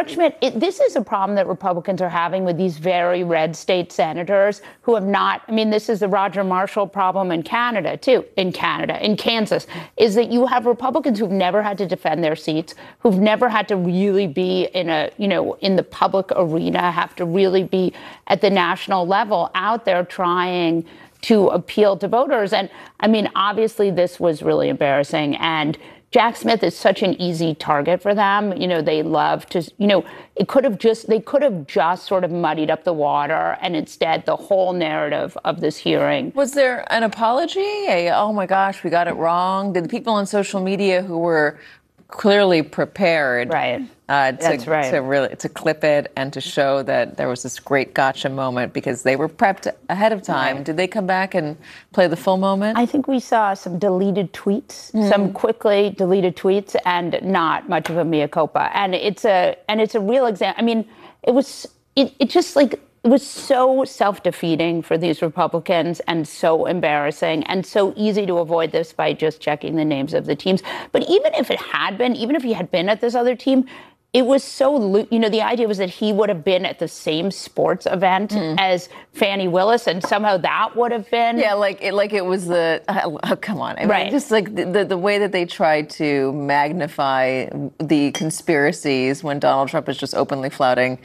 Chuck Schmidt, this is a problem that Republicans are having with these very red state senators who have not, I mean, this is the Roger Marshall problem in Canada, too, in Kansas, is that you have Republicans who've never had to defend their seats, who've never had to really be in in the public arena, have to really be at the national level out there trying to appeal to voters. And I mean, obviously, this was really embarrassing. And Jack Smith is such an easy target for them. They love to, they could have just sort of muddied up the water. And instead, the whole narrative of this hearing. Was there an apology? Oh, my gosh, we got it wrong. Did the people on social media who were clearly prepared to clip it and to show that there was this great gotcha moment because they were prepped ahead of time. Right. Did they come back and play the full moment? I think we saw some deleted tweets, some quickly deleted tweets, and not much of a mea culpa. And it's a real example. I mean, it was so self-defeating for these Republicans and so embarrassing and so easy to avoid this by just checking the names of the teams. But even if he had been at this other team, it was so, the idea was that he would have been at the same sports event as Fannie Willis, and somehow that would have been. Yeah, like it was come on. I mean, just like the way that they tried to magnify the conspiracies when Donald Trump is just openly flouting,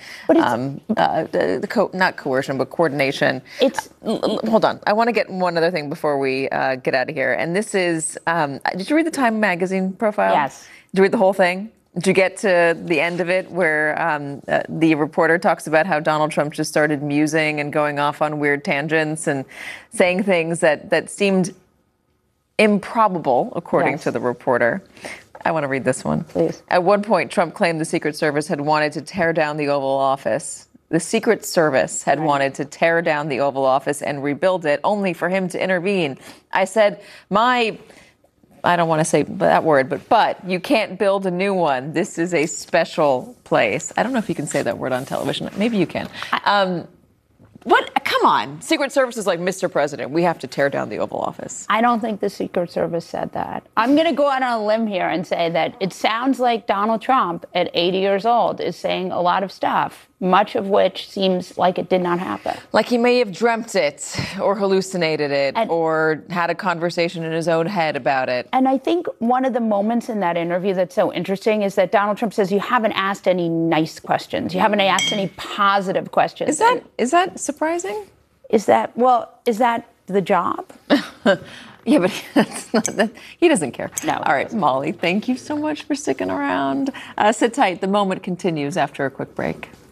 not coercion, but coordination. Hold on. I want to get one other thing before we get out of here. And this is, did you read the Time magazine profile? Yes. Did you read the whole thing? Did you get to the end of it where the reporter talks about how Donald Trump just started musing and going off on weird tangents and saying things that seemed improbable, according to the reporter? I want to read this one. Please. At one point, Trump claimed the Secret Service had wanted to tear down the Oval Office. The Secret Service had wanted to tear down the Oval Office and rebuild it, only for him to intervene. I said, I don't want to say that word, but you can't build a new one. This is a special place. I don't know if you can say that word on television. Maybe you can. What? Come on. Secret Service is like, Mr. President, we have to tear down the Oval Office. I don't think the Secret Service said that. I'm going to go out on a limb here and say that it sounds like Donald Trump at 80 years old is saying a lot of stuff, much of which seems like it did not happen. Like he may have dreamt it or hallucinated it or had a conversation in his own head about it. And I think one of the moments in that interview that's so interesting is that Donald Trump says, you haven't asked any nice questions. You haven't asked any positive questions. Is that surprising? Is that the job? Yeah, but that's not that. He doesn't care. No. All right, Molly, thank you so much for sticking around. Sit tight. The moment continues after a quick break.